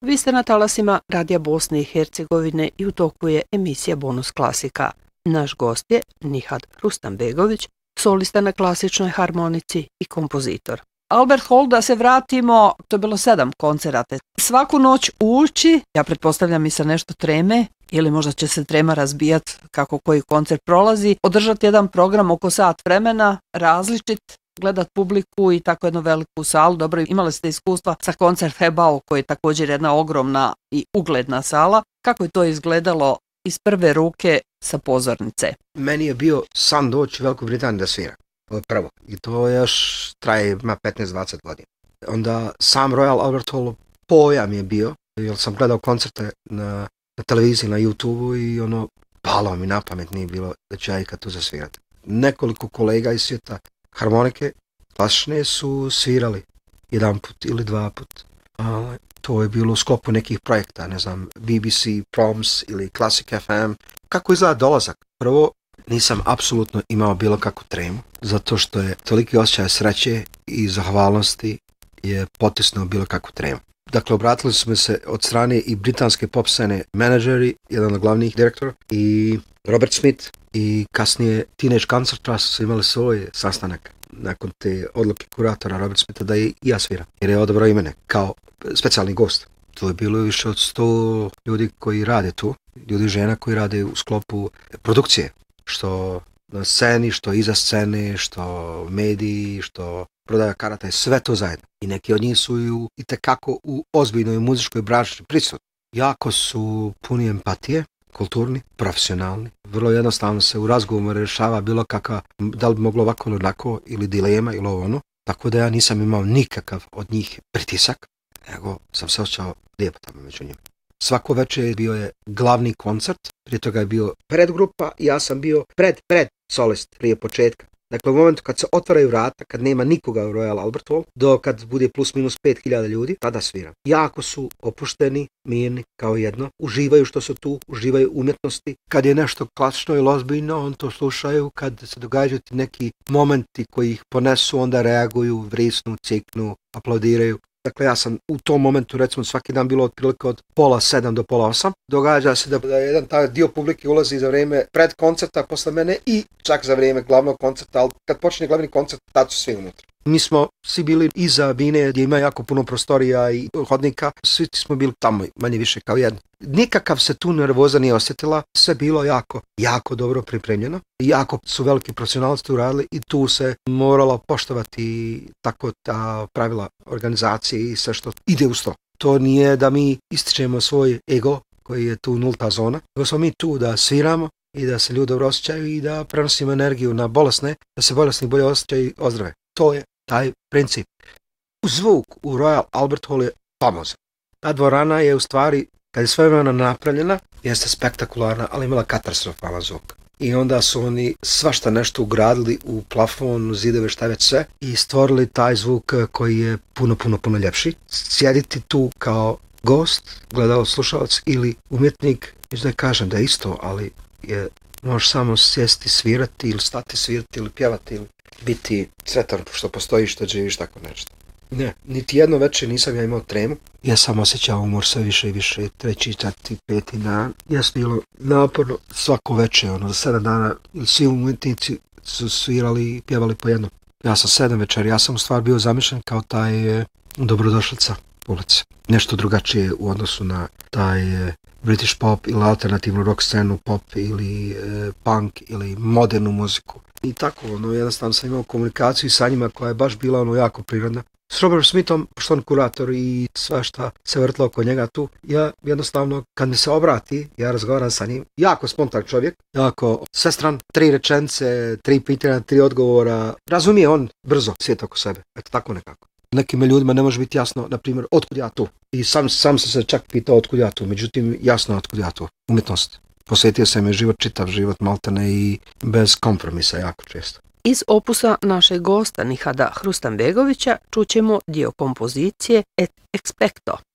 Vi ste na talasima Radija Bosne i Hercegovine i u toku je emisija Bonus Klasika. Naš gost je Nihad Hrustanbegović, solista na klasičnoj harmonici i kompozitor. Albert Hall, da se vratimo, to je bilo 7 koncerata. Svaku noć ući, ja pretpostavljam i sa nešto treme, ili možda će se trema razbijati kako koji koncert prolazi, održati jedan program oko sat vremena, različit, gledat publiku i tako jednu veliku salu. Dobro, imali ste iskustva sa koncert Hebao, koji je također jedna ogromna i ugledna sala. Kako je to izgledalo iz prve ruke sa pozornice? Meni je bio san doći u Veliku Britaniju da svira. To je prvo. I to još traje 15-20 godina. Onda sam Royal Albert Hall pojam je bio, jer sam gledao koncerte na televiziji, na YouTube-u i palo mi na pamet, nije bilo da će ja ikad tu zasvirati. Nekoliko kolega iz svijeta harmonike klasične su svirali jedan put ili dva put. Ali to je bilo u sklopu nekih projekta, ne znam, BBC, Proms ili Classic FM. Kako izgleda dolazak? Prvo, nisam apsolutno imao bilo kakvu tremu, zato što je toliki osjećaj sreće i zahvalnosti je potisnuo bilo kakvu tremu. Dakle, obratili su mi se od strane i britanske pop scene menadžeri, jedan od glavnih direktora, i Robert Smith, i kasnije Teenage Concert Trust su imali svoj sastanak nakon te odluke kuratora Robert Smitha da i ja sviram, jer je odabrao i mene kao specijalni gost. To je bilo više od 100 ljudi koji rade tu, ljudi i žena koji rade u sklopu produkcije, što na sceni, što iza scene, što mediji, što prodaja karata, je sve to zajedno. I neki od njih su i tekako u ozbiljnoj muzičkoj branši prisutni. Jako su puni empatije, kulturni, profesionalni. Vrlo jednostavno se u razgovoru rješava bilo kakva, da li bi moglo ovako ili onako, ili dilema ili ono. Tako da ja nisam imao nikakav od njih pritisak, nego sam se osjećao lijepo tamo među njima. Svako večer bio je glavni koncert, prije toga je bio predgrupa i ja sam bio pred solist prije početka. Dakle, u momentu kad se otvaraju vrata, kad nema nikoga u Royal Albert Hall, do kad bude plus minus 5000 ljudi, tada sviram. Jako su opušteni, mirni, kao jedno, uživaju što su tu, uživaju umjetnosti. Kad je nešto klasično ili ozbiljno, on to slušaju, kad se događaju ti neki momenti koji ih ponesu, onda reaguju, vrisnu, ciknu, aplaudiraju. Dakle, ja sam u tom momentu, recimo, svaki dan bilo otprilike od 6:30 do 7:30. Događa se da jedan taj dio publike ulazi za vrijeme pred koncerta posle mene i čak za vrijeme glavnog koncerta, ali kad počne glavni koncert, tad su svi unutra. Mi smo svi bili iza bine gdje ima jako puno prostorija i hodnika, svi smo bili tamo manje više kao jedno. Nikakav se tu nervoza nije osjetila, sve bilo jako dobro pripremljeno. Jako su veliki profesionalci tu radili i tu se moralo poštovati tako ta pravila organizacije i sve što ide uz to. To nije da mi ističemo svoj ego koji je tu nulta zona, nego smo mi tu da sviramo i da se ljudi dobro osjećaju i da prenosimo energiju na bolesne, da se bolesni bolje osjećaju i ozdrave. To je taj princip. Zvuk u Royal Albert Hall je famozan. Ta dvorana je u stvari, kad je sve vremena napravljena, jeste spektakularna, ali imala katastrofalan zvuk. I onda su oni svašta nešto ugradili u plafon, u zidove, šta već sve, i stvorili taj zvuk koji je puno ljepši. Sjediti tu kao gost, gledalac, slušalac ili umjetnik, da kažem da je isto, ali možeš samo sjesti, svirati ili stati svirati ili pjevati ili biti sretan što postoji, što živiš, tako nešto. Ne, niti jedno večer nisam ja imao tremu. Ja sam osjećao umor sve više i više, 3., 4., 5. dan. Ja sam bilo naporno svako večer, za 7 dana, svi umjetnici su svirali i pjevali po jednom. Ja sam 7 večer, ja sam u stvari bio zamišljen kao taj dobrodošlica ulice. Nešto drugačije u odnosu na taj British pop ili alternativnu rock scenu, pop ili punk ili modernu muziku. I tako, jednostavno sam imao komunikaciju sa njima koja je baš bila jako prirodna. S Robert Smithom, pošto on kurator i sve šta se vrtilo oko njega tu, ja jednostavno, kad mi se obrati, ja razgovaram sa njim, jako spontan čovjek, jako svestran, 3 rečenice, 3 pitanja, 3 odgovora, razumije on brzo svijet oko sebe, eto tako nekako. Nekim ljudima ne može biti jasno, na primjer, otkud ja tu. I sam sam se čak pitao otkud ja tu, međutim, jasno otkud ja tu, umjetnost. Posvetio sam je život, čitav život maltene i bez kompromisa jako često. Iz opusa našeg gosta Nihada Hrustanbegovića čućemo dio kompozicije Et Expecto.